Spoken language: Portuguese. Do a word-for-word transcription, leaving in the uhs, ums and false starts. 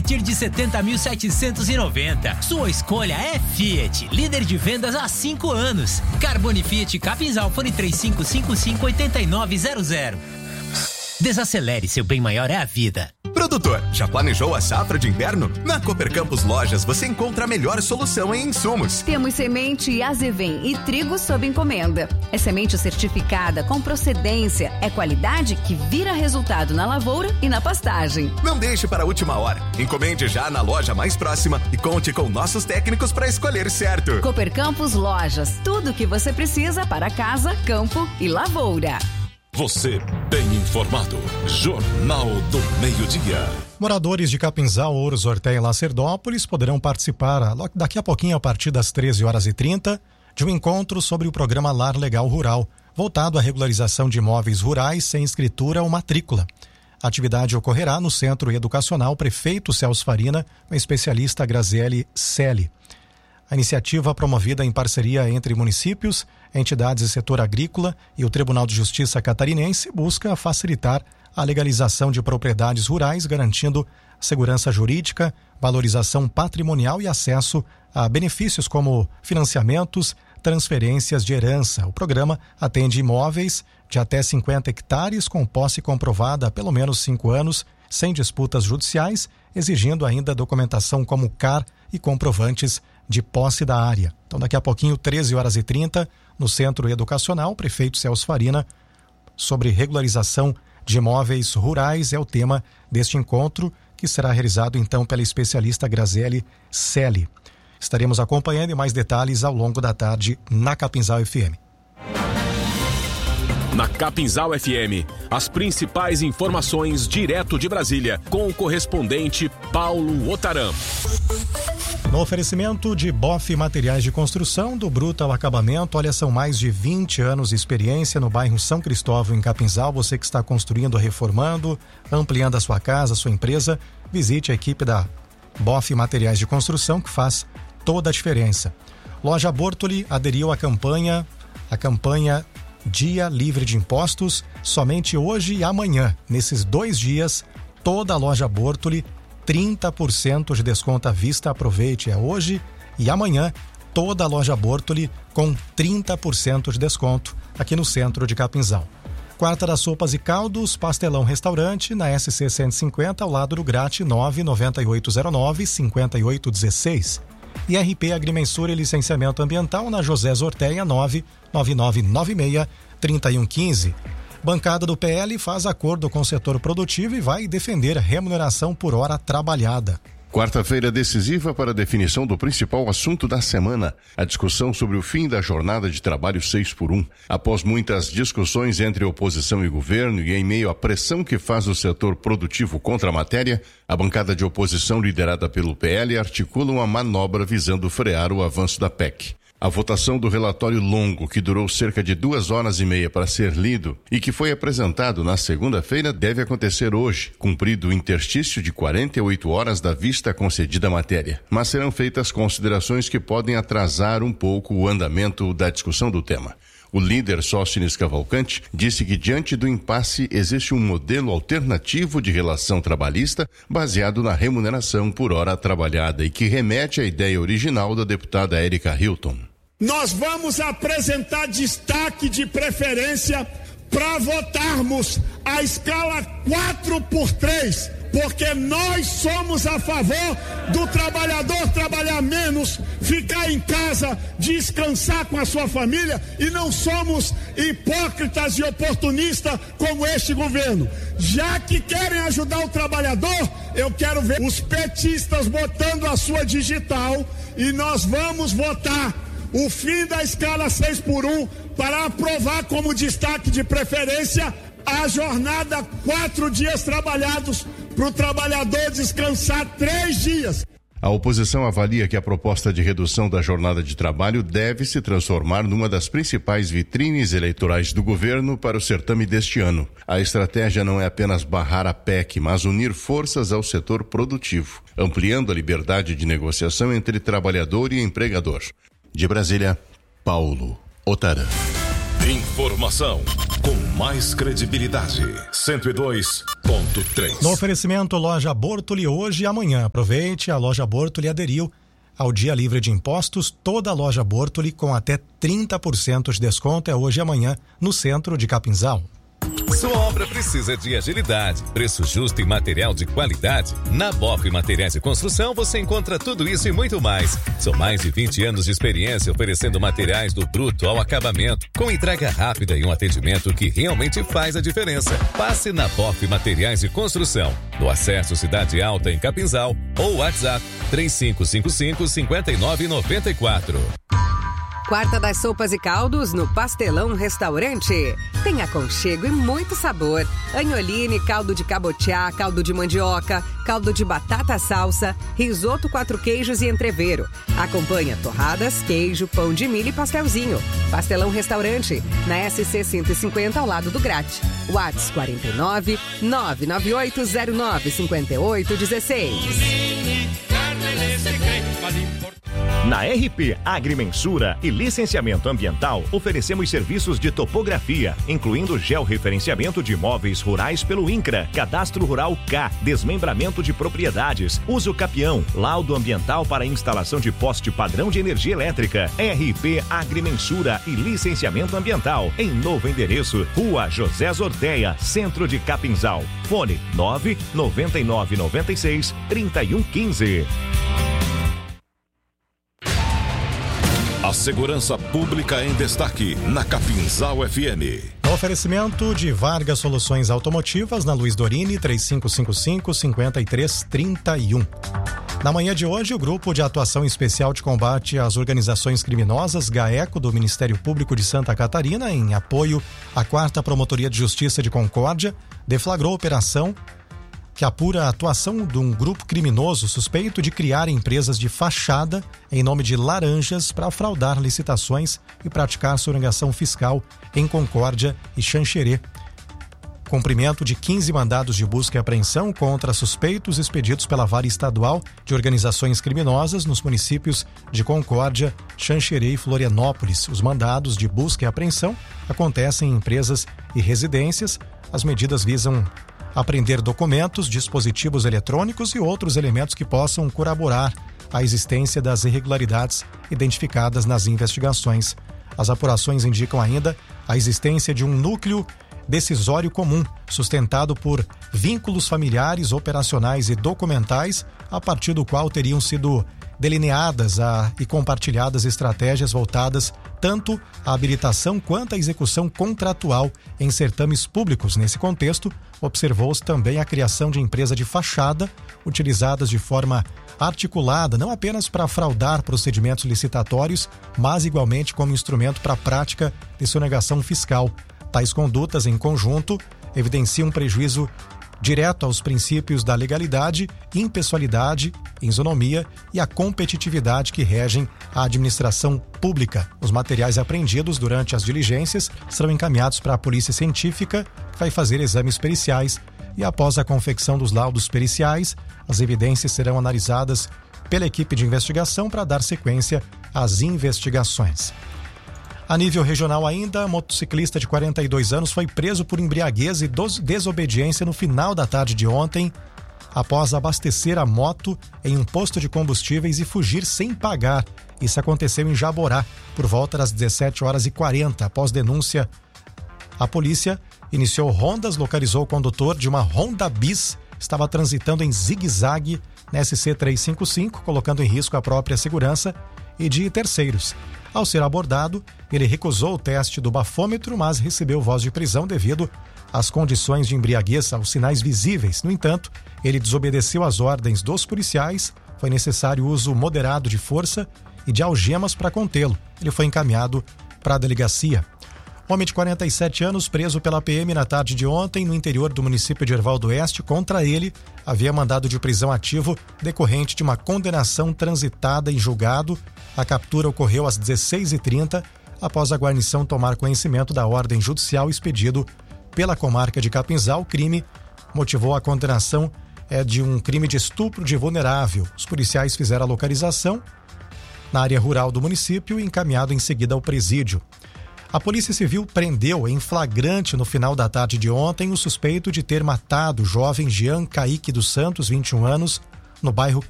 partir de setenta mil setecentos e noventa. Sua escolha é Fiat, líder de vendas há cinco anos. Carbone Fiat Capinzal, fone três cinco cinco cinco oito nove zero zero. Desacelere, seu bem maior é a vida. Produtor, já planejou a safra de inverno? Na Cooper Campus Lojas você encontra a melhor solução em insumos. Temos semente Azevém e trigo sob encomenda. É semente certificada com procedência. É qualidade que vira resultado na lavoura e na pastagem. Não deixe para a última hora. Encomende já na loja mais próxima e conte com nossos técnicos para escolher certo. Cooper Campus Lojas. Tudo o que você precisa para casa, campo e lavoura. Você bem informado. Jornal do Meio-Dia. Moradores de Capinzal, Ouros, Ortéia e Lacerdópolis poderão participar daqui a pouquinho, a partir das treze horas e trinta, de um encontro sobre o programa Lar Legal Rural, voltado à regularização de imóveis rurais sem escritura ou matrícula. A atividade ocorrerá no Centro Educacional Prefeito Celso Farina, com a especialista Graziele Selle. A iniciativa, promovida em parceria entre municípios, entidades do setor agrícola e o Tribunal de Justiça catarinense, busca facilitar a legalização de propriedades rurais, garantindo segurança jurídica, valorização patrimonial e acesso a benefícios como financiamentos, transferências de herança. O programa atende imóveis de até cinquenta hectares com posse comprovada há pelo menos cinco anos, sem disputas judiciais, exigindo ainda documentação como C A R e comprovantes de posse da área. Então, daqui a pouquinho, treze horas e trinta, no Centro Educacional, prefeito Celso Farina, sobre regularização de imóveis rurais, é o tema deste encontro, que será realizado então pela especialista Graziele Selle. Estaremos acompanhando e mais detalhes ao longo da tarde na Capinzal F M. Na Capinzal F M, as principais informações direto de Brasília, com o correspondente Paulo Otaram. No oferecimento de Boff Materiais de Construção, do bruto ao acabamento, olha, são mais de vinte anos de experiência no bairro São Cristóvão, em Capinzal. Você que está construindo, reformando, ampliando a sua casa, a sua empresa, visite a equipe da Boff Materiais de Construção, que faz toda a diferença. Loja Bortoli aderiu à campanha, a campanha Dia Livre de Impostos, somente hoje e amanhã. Nesses dois dias, toda a loja Bortoli, trinta por cento de desconto à vista. Aproveite, é hoje e amanhã, toda a loja Bortoli com trinta por cento de desconto aqui no centro de Capinzal. Quarta das Sopas e Caldos, Pastelão Restaurante, na S C cento e cinquenta, ao lado do Grate, nove nove oito zero nove cinco oito um seis. E R P Agrimensura e Licenciamento Ambiental, na José Zorteia, nove nove nove nove seis três um um cinco. Bancada do P L faz acordo com o setor produtivo e vai defender remuneração por hora trabalhada. Quarta-feira decisiva para a definição do principal assunto da semana, a discussão sobre o fim da jornada de trabalho seis por um. Após muitas discussões entre oposição e governo e em meio à pressão que faz o setor produtivo contra a matéria, a bancada de oposição liderada pelo P L articula uma manobra visando frear o avanço da P E C. A votação do relatório longo, que durou cerca de duas horas e meia para ser lido e que foi apresentado na segunda-feira, deve acontecer hoje, cumprido o interstício de quarenta e oito horas da vista concedida à matéria. Mas serão feitas considerações que podem atrasar um pouco o andamento da discussão do tema. O líder Sóstenes Cavalcante disse que, diante do impasse, existe um modelo alternativo de relação trabalhista baseado na remuneração por hora trabalhada e que remete à ideia original da deputada Érica Hilton. Nós vamos apresentar destaque de preferência para votarmos a escala quatro por três, porque nós somos a favor do trabalhador trabalhar menos, ficar em casa, descansar com a sua família, e não somos hipócritas e oportunistas como este governo. Já que querem ajudar o trabalhador, eu quero ver os petistas botando a sua digital e nós vamos votar o fim da escala seis por um para aprovar como destaque de preferência a jornada quatro dias trabalhados para o trabalhador descansar três dias. A oposição avalia que a proposta de redução da jornada de trabalho deve se transformar numa das principais vitrines eleitorais do governo para o certame deste ano. A estratégia não é apenas barrar a P E C, mas unir forças ao setor produtivo, ampliando a liberdade de negociação entre trabalhador e empregador. De Brasília, Paulo Otaram. Informação com mais credibilidade. cento e dois ponto três. No oferecimento Loja Bortoli, hoje e amanhã. Aproveite, a Loja Bortoli aderiu ao Dia Livre de Impostos. Toda a Loja Bortoli com até trinta por cento de desconto é hoje e amanhã no centro de Capinzal. Sua obra precisa de agilidade, preço justo e material de qualidade? Na Boff Materiais de Construção você encontra tudo isso e muito mais. São mais de vinte anos de experiência oferecendo materiais do bruto ao acabamento, com entrega rápida e um atendimento que realmente faz a diferença. Passe na Boff Materiais de Construção, no Acesso Cidade Alta em Capinzal, ou WhatsApp três cinco cinco cinco, cinco nove nove quatro. Quarta das Sopas e Caldos no Pastelão Restaurante. Tem aconchego e muito sabor. Anholine, caldo de cabotiá, caldo de mandioca, caldo de batata salsa, risoto quatro queijos e entrevero. Acompanha torradas, queijo, pão de milho e pastelzinho. Pastelão Restaurante, na S C cento e cinquenta ao lado do Grate. WhatsApp quarenta e nove, nove nove oito zero nove, cinco oito um seis. Na R P Agrimensura e Licenciamento Ambiental, oferecemos serviços de topografia, incluindo georreferenciamento de imóveis rurais pelo INCRA, Cadastro Rural K, desmembramento de propriedades, uso capião, laudo ambiental para instalação de poste padrão de energia elétrica. R P Agrimensura e Licenciamento Ambiental, em novo endereço, Rua José Zorteia, centro de Capinzal. Fone nove nove nove nove seis, três um um cinco. A segurança pública em destaque na Capinzal F M. Oferecimento de Vargas Soluções Automotivas na Luiz Dorini, três cinco cinco cinco, cinco três três um. Na manhã de hoje, o Grupo de Atuação Especial de Combate às Organizações Criminosas, GAECO, do Ministério Público de Santa Catarina, em apoio à quarta Promotoria de Justiça de Concórdia, deflagrou operação que apura a atuação de um grupo criminoso suspeito de criar empresas de fachada em nome de laranjas para fraudar licitações e praticar sonegação fiscal em Concórdia e Xanxerê. Cumprimento de quinze mandados de busca e apreensão contra suspeitos expedidos pela Vara Estadual de Organizações Criminosas nos municípios de Concórdia, Xanxerê e Florianópolis. Os mandados de busca e apreensão acontecem em empresas e residências. As medidas visam apreender documentos, dispositivos eletrônicos e outros elementos que possam corroborar a existência das irregularidades identificadas nas investigações. As apurações indicam ainda a existência de um núcleo decisório comum, sustentado por vínculos familiares, operacionais e documentais, a partir do qual teriam sido delineadas a, e compartilhadas estratégias voltadas tanto à habilitação quanto à execução contratual em certames públicos. Nesse contexto, observou-se também a criação de empresa de fachada, utilizadas de forma articulada, não apenas para fraudar procedimentos licitatórios, mas igualmente como instrumento para a prática de sonegação fiscal. Tais condutas, em conjunto, evidenciam um prejuízo direto aos princípios da legalidade, impessoalidade, isonomia e a competitividade que regem a administração pública. Os materiais apreendidos durante as diligências serão encaminhados para a Polícia Científica, que vai fazer exames periciais, e após a confecção dos laudos periciais, as evidências serão analisadas pela equipe de investigação para dar sequência às investigações. A nível regional ainda, motociclista de quarenta e dois anos foi preso por embriaguez e desobediência no final da tarde de ontem, após abastecer a moto em um posto de combustíveis e fugir sem pagar. Isso aconteceu em Jaborá, por volta das dezessete horas e quarenta. Após denúncia, a polícia iniciou rondas, localizou o condutor de uma Honda Bis, estava transitando em zigue-zague na S C trezentos e cinquenta e cinco, colocando em risco a própria segurança e de terceiros. Ao ser abordado, ele recusou o teste do bafômetro, mas recebeu voz de prisão devido às condições de embriaguez, aos sinais visíveis. No entanto, ele desobedeceu às ordens dos policiais, foi necessário o uso moderado de força e de algemas para contê-lo. Ele foi encaminhado para a delegacia. Homem de quarenta e sete anos, preso pela P M na tarde de ontem no interior do município de Erval do Oeste. Contra ele, havia mandado de prisão ativo decorrente de uma condenação transitada em julgado. A captura ocorreu às dezesseis e trinta, após a guarnição tomar conhecimento da ordem judicial expedido pela comarca de Capinzal. O crime motivou a condenação é, de um crime de estupro de vulnerável. Os policiais fizeram a localização na área rural do município e encaminhado em seguida ao presídio. A Polícia Civil prendeu em flagrante no final da tarde de ontem o suspeito de ter matado o jovem Jean Kaique dos Santos, vinte e um anos, no bairro